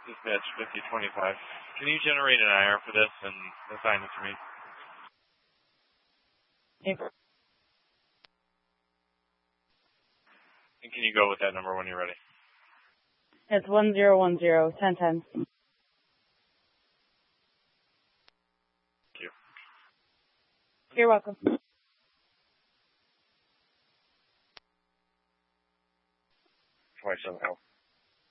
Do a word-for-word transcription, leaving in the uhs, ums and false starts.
Dispatch fifty twenty-five. Can you generate an I R for this and assign it to me? Yep. And can you go with that number when you're ready? It's one zero one zero ten ten. Thank you. You're welcome. Twice on help.